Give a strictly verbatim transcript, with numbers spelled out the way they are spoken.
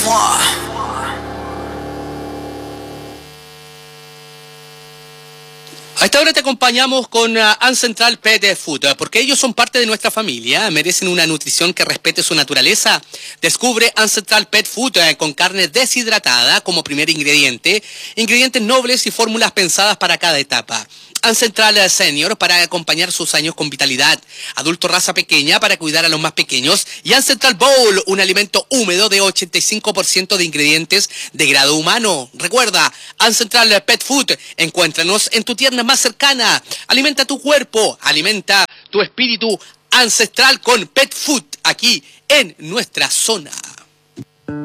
A esta hora te acompañamos con uh, Ancestral Pet Food, porque ellos son parte de nuestra familia, merecen una nutrición que respete su naturaleza. Descubre Ancestral Pet Food uh, con carne deshidratada como primer ingrediente, ingredientes nobles y fórmulas pensadas para cada etapa. Ancestral Senior para acompañar sus años con vitalidad, Adulto Raza Pequeña para cuidar a los más pequeños y Ancestral Bowl, un alimento húmedo de ochenta y cinco por ciento de ingredientes de grado humano. Recuerda, Ancestral Pet Food, encuéntranos en tu tienda más cercana. Alimenta tu cuerpo, alimenta tu espíritu ancestral con Pet Food aquí en nuestra zona.